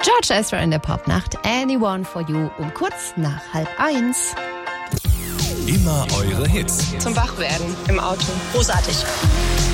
George Ezra in der Popnacht. Anyone for You um kurz nach 12:30. Immer eure Hits. Zum Wachwerden im Auto. Großartig.